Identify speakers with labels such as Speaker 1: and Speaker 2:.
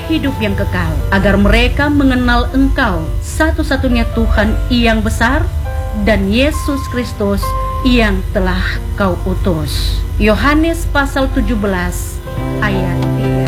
Speaker 1: hidup yang kekal, agar mereka mengenal Engkau, satu-satunya Tuhan yang besar, dan Yesus Kristus yang telah Kau utus. Yohanes pasal 17 ayat 3.